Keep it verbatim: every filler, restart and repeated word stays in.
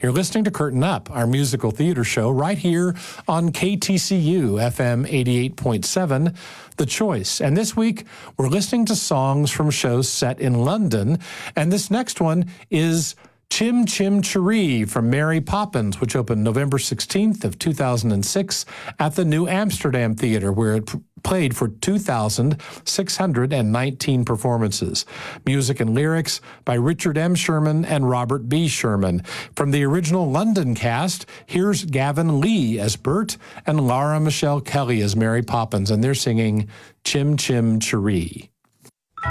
You're listening to Curtain Up, our musical theater show, right here on K T C U F M eighty-eight point seven, The Choice. And this week, we're listening to songs from shows set in London. And this next one is Chim Chim Cheree from Mary Poppins, which opened November sixteenth of two thousand six at the New Amsterdam Theater, where it played for two thousand six hundred nineteen performances. Music and lyrics by Richard M. Sherman and Robert B. Sherman. From the original London cast, here's Gavin Lee as Bert and Laura Michelle Kelly as Mary Poppins, and they're singing Chim Chim Cheree.